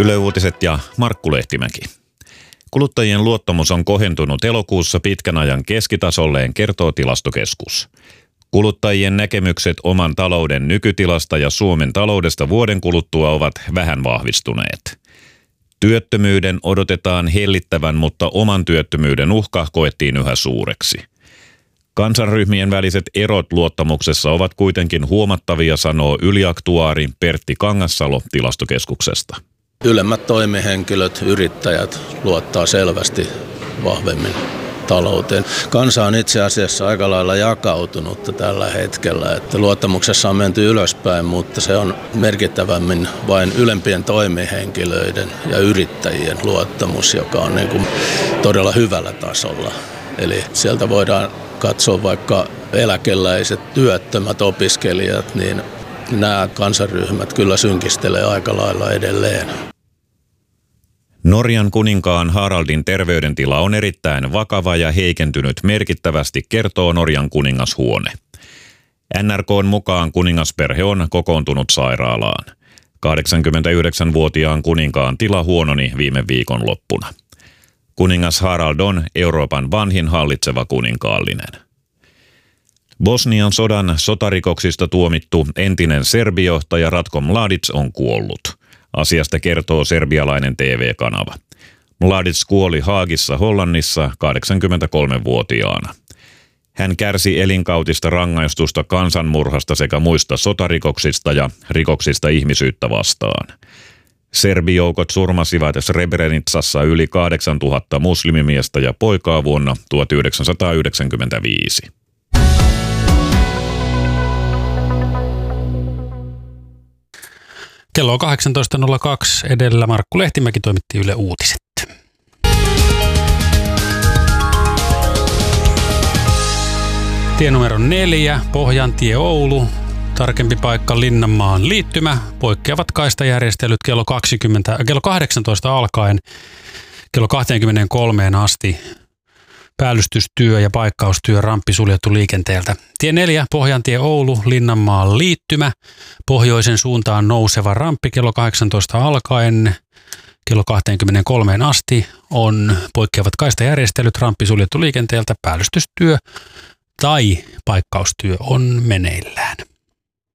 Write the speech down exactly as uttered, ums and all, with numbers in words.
Yle Uutiset ja Markku Lehtimäki. Kuluttajien luottamus on kohentunut elokuussa pitkän ajan keskitasolleen, kertoo Tilastokeskus. Kuluttajien näkemykset oman talouden nykytilasta ja Suomen taloudesta vuoden kuluttua ovat vähän vahvistuneet. Työttömyyden odotetaan hellittävän, mutta oman työttömyyden uhka koettiin yhä suureksi. Kansanryhmien väliset erot luottamuksessa ovat kuitenkin huomattavia, sanoo yliaktuaari Pertti Kangassalo Tilastokeskuksesta. Ylemmät toimihenkilöt, yrittäjät luottaa selvästi vahvemmin talouteen. Kansa on itse asiassa aika lailla jakautunutta tällä hetkellä, että luottamuksessa on menty ylöspäin, mutta se on merkittävämmin vain ylempien toimihenkilöiden ja yrittäjien luottamus, joka on niin kuin todella hyvällä tasolla. Eli sieltä voidaan katsoa vaikka eläkeläiset, työttömät, opiskelijat, niin nämä kansanryhmät kyllä synkistelee aika lailla edelleen. Norjan kuninkaan Haraldin terveydentila on erittäin vakava ja heikentynyt merkittävästi, kertoo Norjan kuningashuone. N R K:n mukaan kuningasperhe on kokoontunut sairaalaan. kahdeksankymmentäyhdeksänvuotiaan kuninkaan tila huononi viime viikon loppuna. Kuningas Harald on Euroopan vanhin hallitseva kuninkaallinen. Bosnian sodan sotarikoksista tuomittu entinen serbijohtaja Ratko Mladic on kuollut. Asiasta kertoo serbialainen T V-kanava. Mladic kuoli Haagissa Hollannissa kahdeksankymmentäkolmevuotiaana. Hän kärsi elinkautista rangaistusta kansanmurhasta sekä muista sotarikoksista ja rikoksista ihmisyyttä vastaan. Serbijoukot surmasivat Srebrenicassa yli kahdeksantuhatta muslimimiestä ja poikaa vuonna tuhatyhdeksänsataayhdeksänkymmentäviisi. Kello on kahdeksantoista nolla kaksi, edellä Markku Lehtimäki toimitti Yle Uutiset. Tie numero neljä, Pohjantie Oulu, tarkempi paikka Linnanmaan liittymä, poikkeavat kaistajärjestelyt kello, kaksikymmentä, kello kahdeksantoista alkaen, kello kaksikymmentäkolme asti. Päällystystyö ja paikkaustyö ramppi suljettu liikenteeltä. Tie neljä, Pohjantie Oulu, Linnanmaan liittymä. Pohjoisen suuntaan nouseva ramppi kello kahdeksantoista alkaen. Kello kaksikymmentäkolme asti on poikkeavat kaistajärjestelyt, ramppi suljettu liikenteeltä, päällystystyö tai paikkaustyö on meneillään.